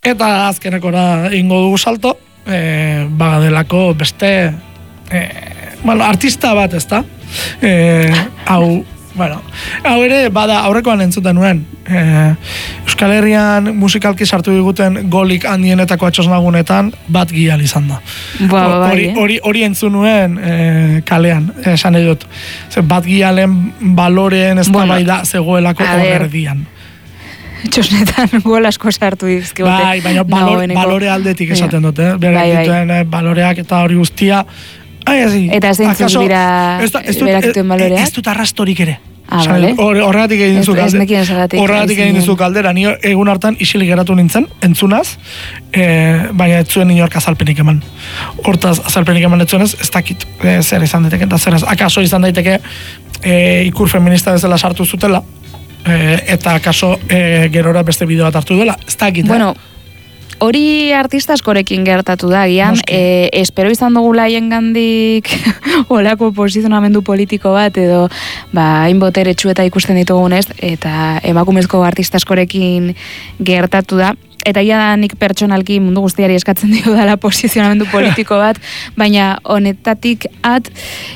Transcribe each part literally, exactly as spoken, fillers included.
Eta azkenekora ingo dugu salto, e, bagadelako beste, e, bueno, artista bat, ezta? E, hau, bueno, hau ere, bada, aurrekoan entzuten nuen, e, Euskal Herrian musikalki sartu diguten golik handienetako atxosnagunetan bat gial izan da. Ba, ba, hori, eh? hori, hori entzun nuen e, kalean, esan nahi dut. Zer, bat gialen baloreen ez Bueno, da bai da zegoelako horrerdian. Txosnetan gol asko sartu dizkigute. Bai, baina balor, balore aldetik esaten dute, eh? Berak Bai, bai. dituen eh, baloreak eta hori guztia. Ai, ezi, Eta zeintzuk akaso- dira ez da- ez dut- berak dituen baloreak? Ez dut arrastorik ere. Ah, Osa, vale. hor- Horregatik egin Ez- zu ez galdera. nekien zergatik Horregatik ari egin zinen. dizu galdera. Ni egun hartan isilik geratu nintzen, entzunaz, e, baina ez zuen inork azalpenik eman. Hortaz, azalpenik eman ez zuenez, ez dakit e, zer izan daiteke, eta zer ez. Akaso izan daiteke e, ikur feminista bezala sartu zutela, e, eta akaso e, gerora beste bideo bat hartu duela. Ez dakit, eh? Bueno, hori artista askorekin gertatu da, gian, Noski. e, espero izan dugula haiengandik olako posizionamendu politiko bat, edo ba, hain boteretsu eta ikusten ditugunez, eta emakumezko artista askorekin gertatu da. Eta ia da nik pertsonalki mundu guztiari eskatzen dio dela posizionamendu politiko bat, baina honetatik at,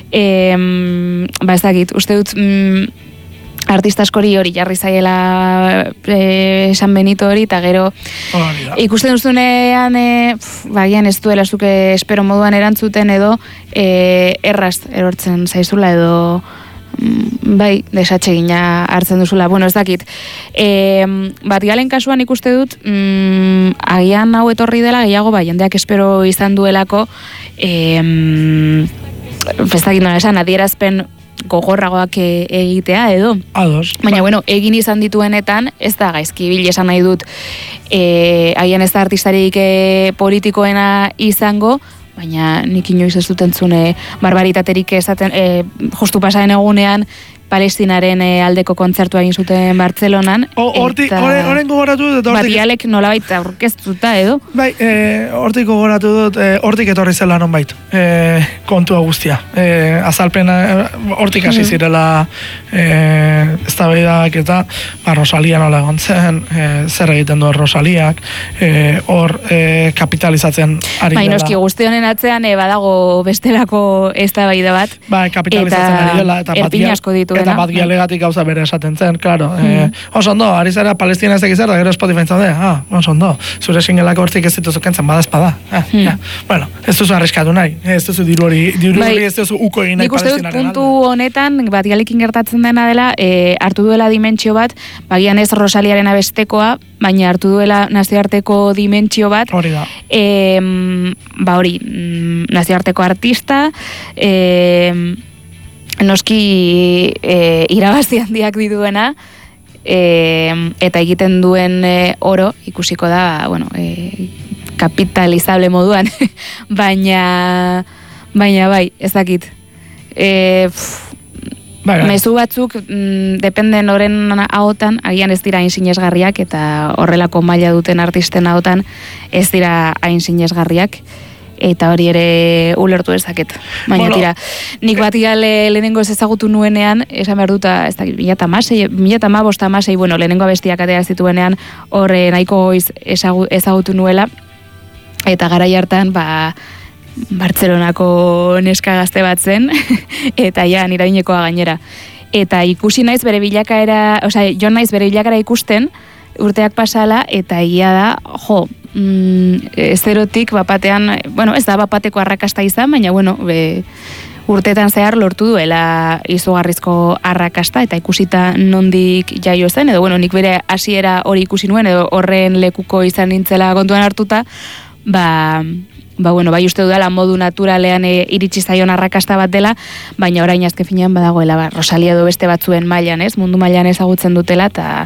em, ba ez dakit, uste dut, mm, artista askori hori jarri zaiela e, San Benito hori, eta gero Hori da. ikusten duzunean, e, pf, bagian ez duela zuke espero moduan erantzuten edo e, erraz erortzen zaizula edo mm, bai, desatsegina hartzen duzula. Bueno, ez dakit. E, bat galen kasuan ikuste dut, mm, agian hau etorri dela gehiago, bai, jendeak espero izan duelako, e, mm, ez dakit nola esan, adierazpen gogorragoak e- egitea edo. Ados. Baina, bueno, egin izan dituenetan, ez da gaizki bil esan nahi dut, e, agian ez da artistarik e, politikoena izango, baina nik inoiz ez dut entzune barbaritaterik esaten, e, justu pasaren egunean, Palestinaren e, aldeko kontzertua egin zuten Bartzelonan. O, horti, horren, horren gogoratu dut, eta hortik... Batialek nolabait aurkeztuta edo. Bai, e, hortik gogoratu dut, e, hortik etorri zela nonbait, e, kontua guztia. E, azalpena, e, hortik hasi zirela e, eztabaidak eta ba, Rosalia nola egon zen, e, zer egiten duen Rosaliak, e, hor e, kapitalizatzen ari Bai, dela. noski guzti honen atzean e, badago bestelako eztabaida bat. Bai, kapitalizatzen eta ari dela, eta bat erpin gia- asko dituena. eta bat gialegatik gauza bere esaten zen, claro. E, oso ondo, ari zara Palestina ez dakizar, da gero Spotify zaude, ah, oso ondo, zure singelako hortik ez dituzu kentzen, bada espada. Ah, ja. Bueno, ez duzu arriskatu nahi, ez duzu diru hori, diru hori ez duzu uko egin nahi Nik uste dut Palestinaren puntu alde. honetan, bat galekin gertatzen dena dela, e, hartu duela dimentsio bat, bagian ez Rosaliaren abestekoa, baina hartu duela nazioarteko dimentsio bat, Hori da. e, ba hori, mm, nazioarteko artista, e, noski e, irabazi handiak dituena, e, eta egiten duen e, oro, ikusiko da, bueno, e, kapitalizable moduan, baina, baina bai, ez dakit. E, pff, Bai, bai. mezu batzuk, mm, dependen oren ahotan, agian ez dira hain sinesgarriak, eta horrelako maila duten artisten ahotan ez dira hain sinesgarriak, eta hori ere ulertu ezaket. Baina Bueno, tira, nik bat gale lehenengo ez ezagutu nuenean, esan behar duta, ez dakit, mila eta hamasei, mila eta hamabost, hamasei, bueno, lehenengo abestiak atera zituenean, horre nahiko goiz ezagu, ezagutu nuela, eta garai hartan, ba, Bartzelonako neska gazte bat zen, eta ja, nirabinekoa gainera. Eta ikusi naiz bere bilakaera, osea, jo naiz bere bilakaera ikusten, urteak pasala, eta egia da, jo, mm, zerotik bapatean, bueno, ez da bapateko arrakasta izan, baina, bueno, be, urteetan zehar lortu duela izugarrizko arrakasta, eta ikusita nondik jaio zen, edo, bueno, nik bere hasiera hori ikusi nuen, edo horren lekuko izan nintzela kontuan hartuta, ba... Ba, bueno, bai uste dudala modu naturalean e, iritsi zaion arrakasta bat dela, baina orain azken finean badagoela, ba, Rosalia edo beste batzuen mailan, ez? Mundu mailan ezagutzen dutela, eta...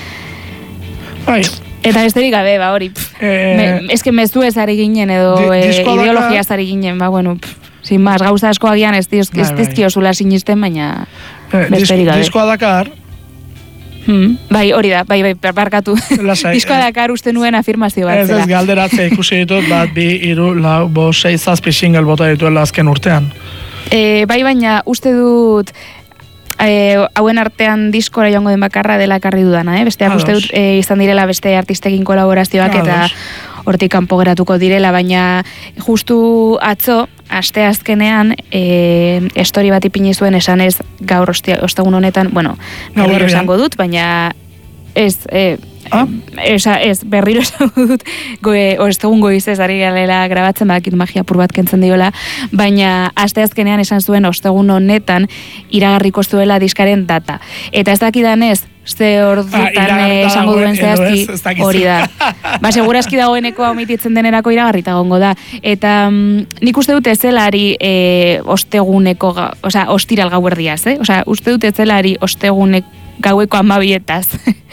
Bai. Eta besterik gabe, ba, hori. Eh, Me, eske mezu ez ari ginen, edo di- e, diskoa daka- ideologia ez ari ginen, ba, bueno, pff, sin más, gauza asko agian ez, diz, Bai, ez bai. dizkiozula sinisten, baina eh, disko, besterik gabe. diskoa dakar, Hmm, bai, hori da, bai, bai, barkatu. Lasai, Diskoa eh. dakar uste nuen afirmazio bat ez ez zela. galderatzea ikusi ditut, bat, bi, iru, lau, bo, sei, zazpi single bota dituela azken urtean. E, bai, baina uste dut E, hauen artean diskora joango den bakarra dela ekarri dudana, eh? Besteak uste dut e, izan direla beste artistekin kolaborazioak eta hortik kanpo geratuko direla, baina justu atzo, aste azkenean, e, story bat ipini zuen esanez gaur ostegun honetan, bueno, berriro esango dut, baina ez, e, ah? esa, ez, berriro esango dut, goe, ostegun goizez ari galela grabatzen, badakit magia pur bat kentzen diola, baina aste azkenean esan zuen ostegun honetan iragarriko zuela diskaren data. Eta ez dakidanez, ze ordutan ah, esango duen zehazki hori da. Ba, segurazki dagoeneko omititzen denerako iragarrita gongo da. Eta mm, nik uste dut ezelari e, osteguneko, oza, ostiral gauerdiaz, eh? Oza, uste dut ezelari ostegunek gaueko amabietaz.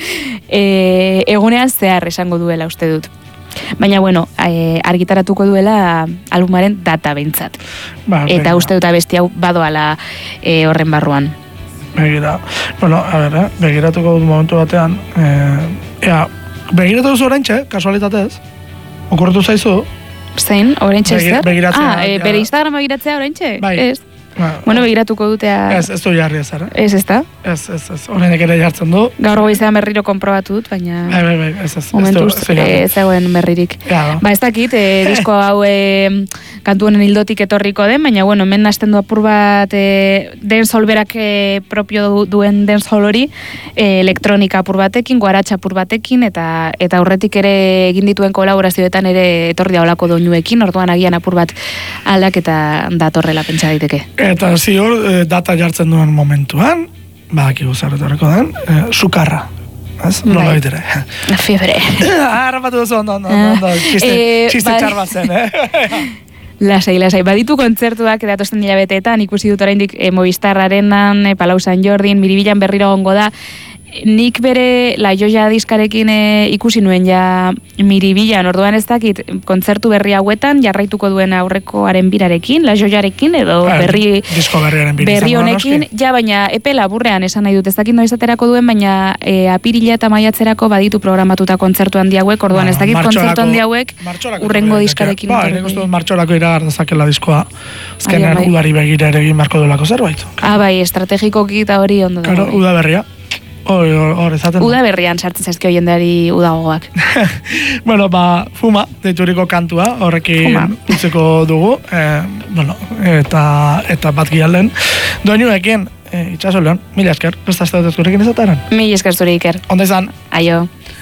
e, egunean zehar esango duela uste dut. Baina, bueno, e, argitaratuko duela albumaren data behintzat. Ba, eta uste dut abesti hau badoala e, horren barruan. Begira, bueno, a ver, eh? begiratuko dut momentu batean, eh, ea, begiratu duzu oraintxe, kasualitatez, okurtu zaizu? Zein, oraintxe zer? Begiratzea. Ah, e, bere Instagrama begiratzea oraintxe? Bai. Ez. Bueno, begiratuko dutea... Ez, ez du jarri ez, ara? Ez, ez da? Ez, ez, ez, horrenek ere jartzen du. Gaur goizean berriro konprobatu dut, baina... Bai, bai, bai, ez, ez, momentuz, ez zegoen berririk. Ja, ba, ez dakit, e, disko hau e, kantu honen hildotik etorriko den, baina, bueno, hemen hasten du apur bat e, dancehall berak e, propio du, duen dancehall hori, e, elektronika apur batekin, guaratxa apur batekin, eta eta aurretik ere egin dituen kolaborazioetan ere etorri da olako doinuekin, orduan agian apur bat aldaketa datorrela pentsa daiteke. Eta ziur, e, data jartzen duen momentuan, badakigu zarretoreko den, e, sukarra. Ez? Nola bitere. Fiebre. Arrapatu duzu, ondo, ondo, ondo. Txiste txar bat zen, eh? Lasai, lasai. Baditu kontzertuak datosten hilabeteetan, ikusi dut oraindik e, Movistar Arenan, e, Palau San Jordin, Miribilan berriro gongo da. Nik bere La Joya diskarekin e, ikusi nuen ja Miribilan, orduan ez dakit kontzertu berri hauetan jarraituko duen aurrekoaren birarekin, La Joyarekin edo ah, berri, berri honekin, ja baina epe laburrean esan nahi dut, ez dakit noiz aterako duen, baina e, apirila eta maiatzerako baditu programatuta kontzertu handi hauek, orduan ez dakit kontzertu handi hauek urrengo diskarekin. Ba, nik uste dut martxorako iragar dezakela diskoa, azkenean udari begira ere egin marko duelako zerbait. Ah, bai, estrategikoki eta hori ondo da. Claro, uda berria. Hor, hor, ezaten. Uda berrian sartzen zaizkio jendeari udagoak. Bueno, ba, Fuma, deituriko kantua, horrekin utzeko dugu, eh, bueno, eta, eta bat gialden. Doinuekin, eh, itxaso leon, mila esker, prestazte dut ezkurrekin izataren. Mila esker zure Iker. Onda izan. Aio.